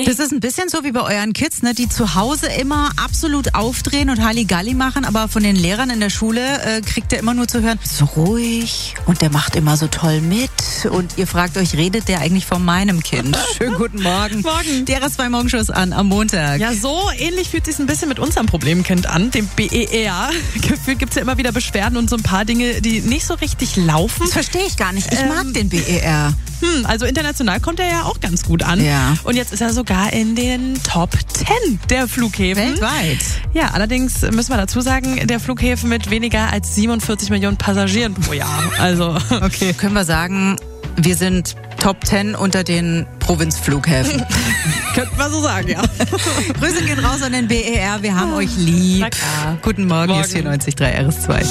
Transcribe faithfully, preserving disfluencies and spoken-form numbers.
Das ist ein bisschen so wie bei euren Kids, ne, die zu Hause immer absolut aufdrehen und Halligalli machen, aber von den Lehrern in der Schule äh, kriegt ihr immer nur zu hören, so ruhig und der macht immer so toll mit und ihr fragt euch, redet der eigentlich von meinem Kind? Schönen guten Morgen. Morgen. Der R S zwei Morgenschuss an am Montag. Ja, so ähnlich fühlt sich ein bisschen mit unserem Problemkind an, dem B E R. Gefühlt gibt es ja immer wieder Beschwerden und so ein paar Dinge, die nicht so richtig laufen. Das verstehe ich gar nicht. Ich Ähm, mag den B E R. Hm, also international kommt er ja auch ganz gut an. Ja. Und jetzt ist er sogar in den Top zehn der Flughäfen. Weltweit. Ja, allerdings müssen wir dazu sagen, der Flughäfen mit weniger als siebenundvierzig Millionen Passagieren pro Jahr. Also, Okay. Können wir sagen, wir sind Top zehn unter den Provinzflughäfen. könnte man so sagen, ja. Grüße gehen raus an den B E R. Wir haben euch lieb. Na klar. Guten Morgen, hier ist Morgen. vierundneunzig Komma drei R S zwei.